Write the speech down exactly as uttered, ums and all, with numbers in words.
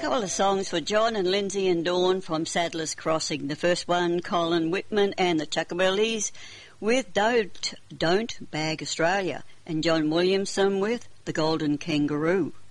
couple of songs for John and Lindsay and Dawn from Sadler's Crossing. The first one, Colin Whitman and the Chuckabillys with Don't, Don't Bag Australia, and John Williamson with The Golden Kangaroo.